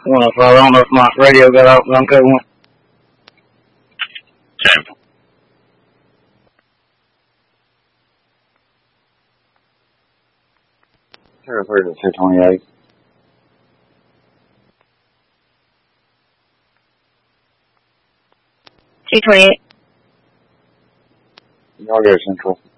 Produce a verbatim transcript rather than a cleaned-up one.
Well, so I don't know if my radio got out, but I'm covering it. Okay. Zero three to two twenty-eight. two twenty-eight. Y'all go Central.